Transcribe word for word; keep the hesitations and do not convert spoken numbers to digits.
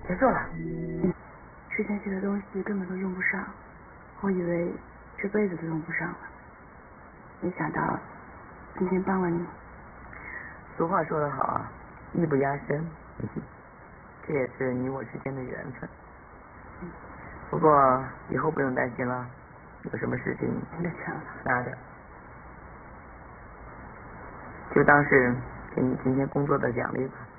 结束了。 嗯，之前写的东西根本都用不上，我以为这辈子都用不上了，没想到今天帮了你。 俗话说得好啊，艺不压身，这也是你我之间的缘分。 嗯， 不过以后不用担心了，有什么事情真的成了。 那的，就当是给你今天工作的奖励吧。